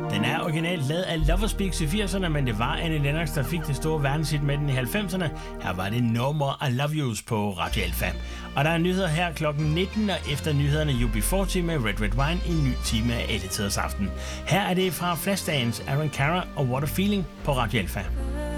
Den er originalt lavet af Loverspeaks i 80'erne, men det var Annie Lennox, der fik det store verdenshit med den i 90'erne. Her var det No More I Love Yous på Radio Alpha. Og der er nyheder her kl. 19, og efter nyhederne UB40 med Red Red Wine i en ny time af Alle Tiders Aften. Her er det fra Flashdance, Aaron Carter og What a Feeling på Radio Alpha.